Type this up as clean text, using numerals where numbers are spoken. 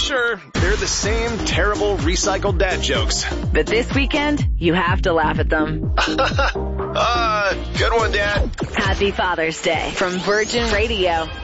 Sure, they're the same terrible recycled dad jokes. But this weekend, you have to laugh at them. Good one, Dad. Happy Father's Day from Virgin Radio.